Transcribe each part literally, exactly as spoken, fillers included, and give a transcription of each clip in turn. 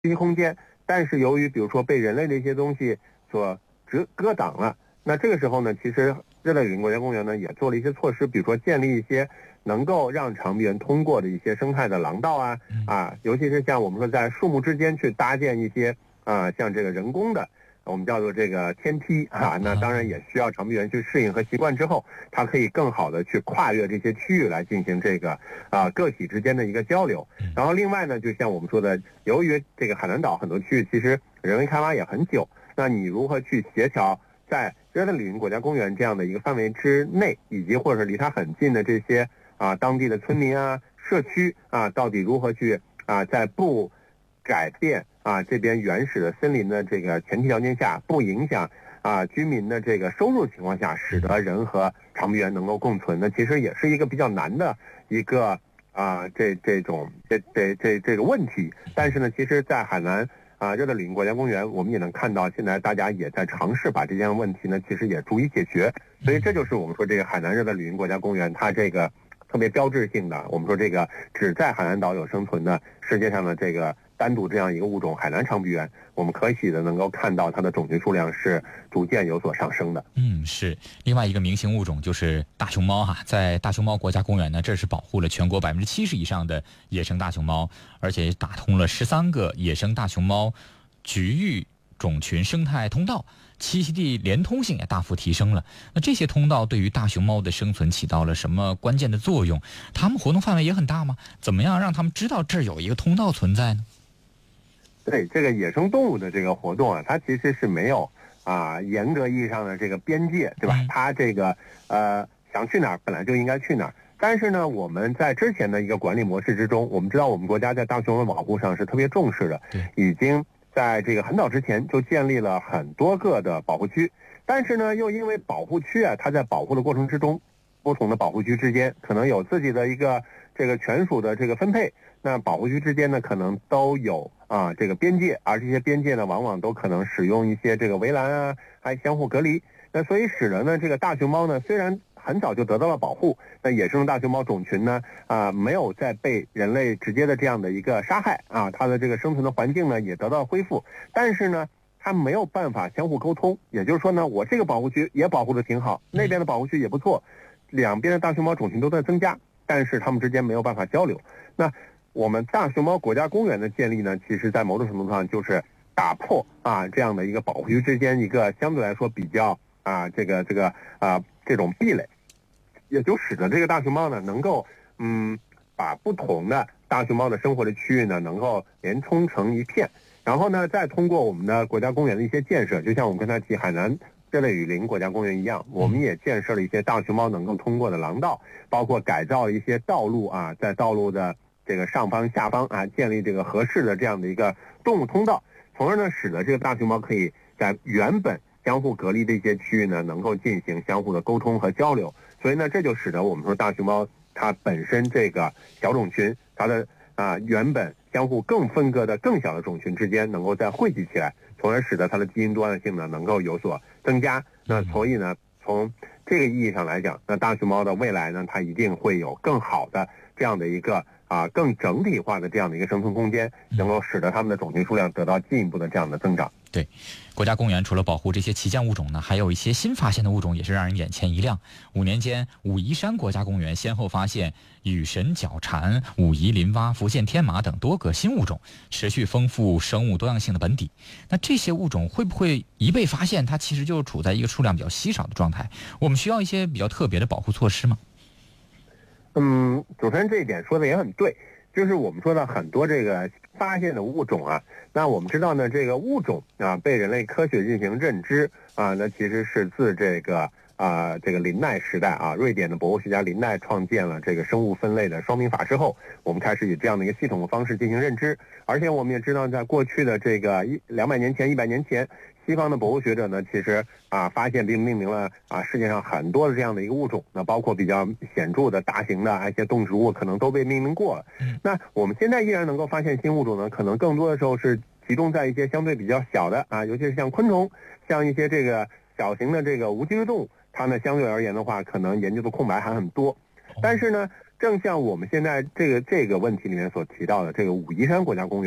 息空间，但是由于比如说被人类的一些东西所遮遮挡了，那这个时候呢，其实热带雨林国家公园呢也做了一些措施，比如说建立一些能够让长臂猿通过的一些生态的廊道啊啊，尤其是像我们说在树木之间去搭建一些啊像这个人工的。我们叫做这个天梯啊，那当然也需要长臂猿去适应和习惯之后，它可以更好的去跨越这些区域来进行这个啊个体之间的一个交流。然后另外呢，就像我们说的，由于这个海南岛很多区域其实人为开发也很久，那你如何去协调在热带雨林国家公园这样的一个范围之内，以及或者是离它很近的这些啊当地的村民啊、社区啊，到底如何去啊在不改变啊，这边原始的森林的这个前提条件下，不影响啊居民的这个收入情况下，使得人和长臂猿能够共存呢，其实也是一个比较难的一个啊这这种这这这这个问题。但是呢，其实，在海南啊热带雨林国家公园，我们也能看到，现在大家也在尝试把这件问题呢，其实也逐一解决。所以这就是我们说这个海南热带雨林国家公园它这个特别标志性的，我们说这个只在海南岛有生存的世界上的这个。单独这样一个物种海南长臂猿，我们可喜的能够看到它的种群数量是逐渐有所上升的。 嗯，是。另外一个明星物种就是大熊猫哈，在大熊猫国家公园呢，这是保护了全国百分之七十以上的野生大熊猫，而且打通了十三个野生大熊猫局域种群生态通道，栖息地连通性也大幅提升了。那这些通道对于大熊猫的生存起到了什么关键的作用？它们活动范围也很大吗？怎么样让它们知道这儿有一个通道存在呢？ 对，这个野生动物的这个活动啊，它其实是没有啊严格意义上的这个边界，对吧？它这个呃想去哪儿本来就应该去哪儿。但是呢，我们在之前的一个管理模式之中，我们知道我们国家在大熊猫保护上是特别重视的，已经在这个很早之前就建立了很多个的保护区。但是呢，又因为保护区啊，它在保护的过程之中，不同的保护区之间可能有自己的一个这个权属的这个分配。那保护区之间呢，可能都有啊这个边界，而这些边界呢，往往都可能使用一些这个围栏啊，还相互隔离。那所以使得呢，这个大熊猫呢，虽然很早就得到了保护，那野生大熊猫种群呢，啊没有再被人类直接的这样的一个杀害啊，它的这个生存的环境呢也得到恢复，但是呢，它没有办法相互沟通。也就是说呢，我这个保护区也保护的挺好，那边的保护区也不错，两边的大熊猫种群都在增加，但是它们之间没有办法交流。那我们大熊猫国家公园的建立呢，其实在某种程度上就是打破啊这样的一个保护区之间一个相对来说比较啊这个这个啊这种壁垒，也就使得这个大熊猫呢能够嗯把不同的大熊猫的生活的区域呢能够连通成一片，然后呢再通过我们的国家公园的一些建设，就像我们刚才提海南热带雨林国家公园一样，我们也建设了一些大熊猫能够通过的廊道，包括改造一些道路啊，在道路的这个上方下方啊，建立这个合适的这样的一个动物通道，从而呢使得这个大熊猫可以在原本相互隔离的一些区域呢，能够进行相互的沟通和交流。所以呢，这就使得我们说大熊猫它本身这个小种群，它的啊原本相互更分割的更小的种群之间能够再汇集起来，从而使得它的基因多样性呢能够有所增加。那所以呢，从这个意义上来讲，那大熊猫的未来呢，它一定会有更好的这样的一个啊更整体化的这样的一个生存空间，能够使得它们的种群数量得到进一步的这样的增长。 对，国家公园除了保护这些旗舰物种呢，还有一些新发现的物种也是让人眼前一亮。五年间，武夷山国家公园先后发现羽神角蝉、武夷林蛙、福建天马等多个新物种，持续丰富生物多样性的本底。那这些物种会不会一被发现，它其实就处在一个数量比较稀少的状态？我们需要一些比较特别的保护措施吗？ 嗯，主持人这一点说的也很对，就是我们说的很多这个发现的物种啊，那我们知道呢，这个物种啊被人类科学进行认知啊，那其实是自这个啊这个林奈时代啊，瑞典的博物学家林奈创建了这个生物分类的双民法之后，我们开始以这样的一个系统的方式进行认知。而且我们也知道，在过去的这个一两百年前、一百年前，西方的博物学者呢，其实啊发现并命名了啊世界上很多的这样的一个物种，那包括比较显著的大型的一些动植物，可能都被命名过了。那我们现在依然能够发现新物种呢，可能更多的时候是集中在一些相对比较小的啊，尤其是像昆虫，像一些这个小型的这个无脊椎动物，它呢相对而言的话，可能研究的空白还很多。但是呢，正像我们现在这个这个问题里面所提到的，这个武夷山国家公园，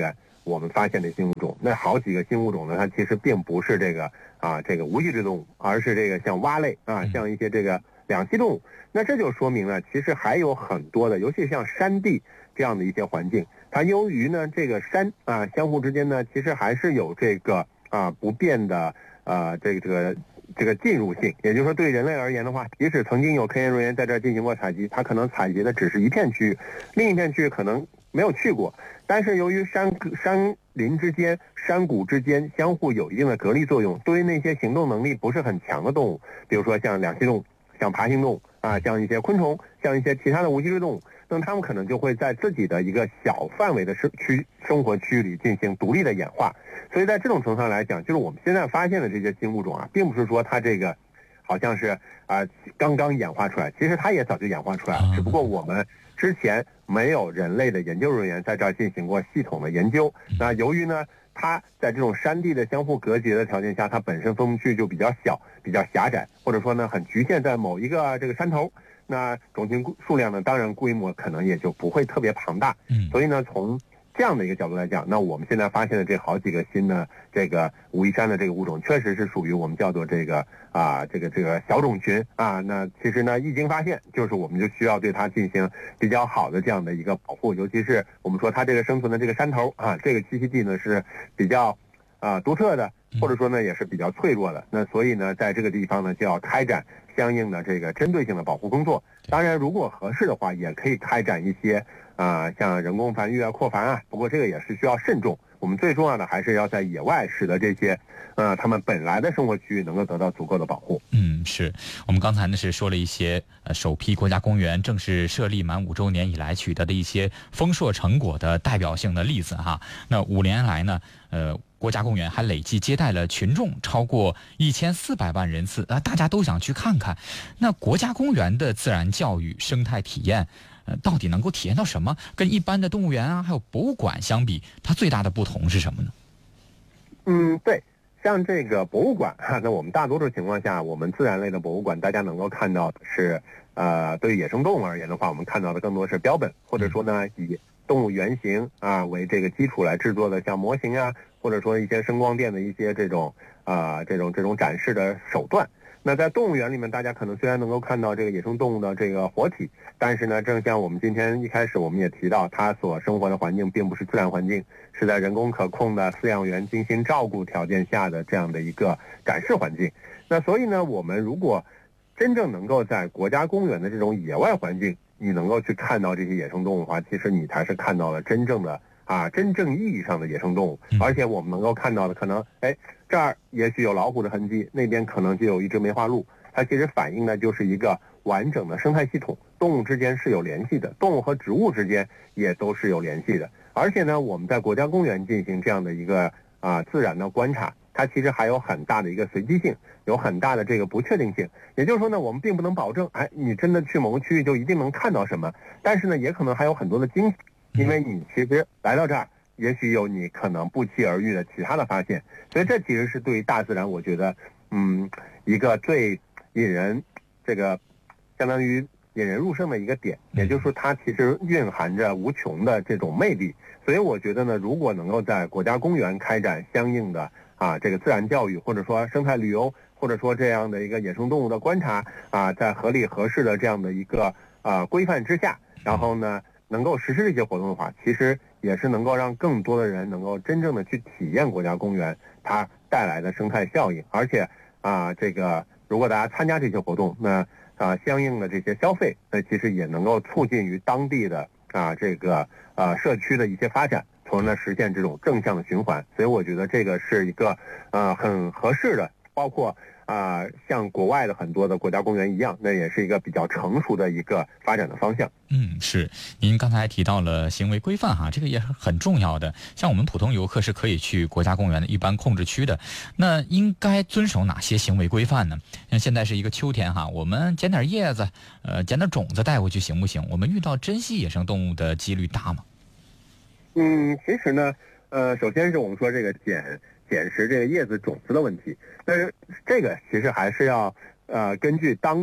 我们发现的新物种。那好几个新物种呢，它其实并不是这个啊这个无脊椎动物，而是这个像蛙类啊，像一些这个两栖动物。那这就说明了，其实还有很多的，尤其像山地这样的一些环境，它由于呢这个山啊相互之间呢，其实还是有这个啊不变的啊这个这个这个进入性，也就是说对人类而言的话，即使曾经有科研人员在这儿进行过采集，它可能采集的只是一片区域，另一片区域可能没有去过，但是由于山山林之间、山谷之间相互有一定的隔离作用，对于那些行动能力不是很强的动物，比如说像两栖动物、像爬行动物啊，像一些昆虫、像一些其他的无脊椎动物，那么它们可能就会在自己的一个小范围的生区生活区域里进行独立的演化。所以在这种程度上来讲，就是我们现在发现的这些新物种啊，并不是说它这个好像是啊、呃、刚刚演化出来，其实它也早就演化出来了，只不过我们之前没有人类的研究人员在这儿进行过系统的研究。那由于呢，它在这种山地的相互隔绝的条件下，它本身分布区就比较小、比较狭窄，或者说呢很局限在某一个这个山头。那种群数量呢，当然规模可能也就不会特别庞大。 嗯， 所以呢，从这样的一个角度来讲，那我们现在发现的这好几个新的这个武夷山的这个物种，确实是属于我们叫做这个啊这个这个小种群啊。那其实呢，一经发现，就是我们就需要对它进行比较好的这样的一个保护，尤其是我们说它这个生存的这个山头啊，这个栖息地呢是比较啊独特的，或者说呢也是比较脆弱的。那所以呢，在这个地方呢就要开展相应的这个针对性的保护工作。当然，如果合适的话，也可以开展一些啊、呃，像人工繁育啊、扩繁啊。不过这个也是需要慎重。我们最重要的还是要在野外，使得这些呃他们本来的生活区域能够得到足够的保护。 嗯，是我们刚才呢是说了一些呃首批国家公园正式设立满五周年以来取得的一些丰硕成果的代表性的例子哈。那五年来呢，呃。国家公园还累计接待了群众超过一千四百万人次啊，大家都想去看看。那国家公园的自然教育、生态体验，呃，到底能够体验到什么？跟一般的动物园啊，还有博物馆相比，它最大的不同是什么呢？ 嗯，对，像这个博物馆哈，那我们大多数情况下，我们自然类的博物馆，大家能够看到的是，呃，对于野生动物而言的话，我们看到的更多是标本，或者说呢，以动物原型啊为这个基础来制作的，像模型啊。或者说一些声光电的一些这种啊、呃、这种这种展示的手段。那在动物园里面，大家可能虽然能够看到这个野生动物的这个活体，但是呢，正像我们今天一开始我们也提到，它所生活的环境并不是自然环境，是在人工可控的饲养员精心照顾条件下的这样的一个展示环境。那所以呢，我们如果真正能够在国家公园的这种野外环境，你能够去看到这些野生动物的话，其实你才是看到了真正的啊，真正意义上的野生动物。而且我们能够看到的，可能哎，这儿也许有老虎的痕迹，那边可能就有一只梅花鹿，它其实反映的就是一个完整的生态系统，动物之间是有联系的，动物和植物之间也都是有联系的。而且呢，我们在国家公园进行这样的一个啊自然的观察，它其实还有很大的一个随机性，有很大的这个不确定性。也就是说呢，我们并不能保证，哎，你真的去某个区域就一定能看到什么，但是呢，也可能还有很多的惊喜。因为你其实来到这儿，也许有你可能不期而遇的其他的发现，所以这其实是对于大自然，我觉得，嗯，一个最引人这个相当于引人入胜的一个点，也就是说它其实蕴含着无穷的这种魅力。所以我觉得呢，如果能够在国家公园开展相应的啊这个自然教育，或者说生态旅游，或者说这样的一个野生动物的观察啊，在合理合适的这样的一个啊规范之下，然后呢，能够实施这些活动的话，其实也是能够让更多的人能够真正的去体验国家公园它带来的生态效应。而且啊，这个如果大家参加这些活动，那啊相应的这些消费，那其实也能够促进于当地的啊这个啊社区的一些发展，从而呢实现这种正向的循环。所以我觉得这个是一个呃很合适的，包括啊、呃，像国外的很多的国家公园一样，那也是一个比较成熟的一个发展的方向。 嗯，是。您刚才提到了行为规范哈，这个也是很重要的。像我们普通游客是可以去国家公园的一般控制区的，那应该遵守哪些行为规范呢？像现在是一个秋天哈，我们捡点叶子，呃，捡点种子带回去行不行？我们遇到珍稀野生动物的几率大吗？ 嗯，其实呢，呃，首先是我们说这个捡捡拾这个叶子种子的问题，但是这个其实还是要呃根据当地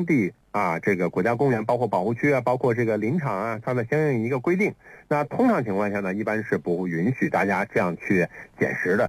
啊，这个国家公园包括保护区啊，包括这个林场啊，它的相应一个规定。那通常情况下呢，一般是不允许大家这样去捡拾的。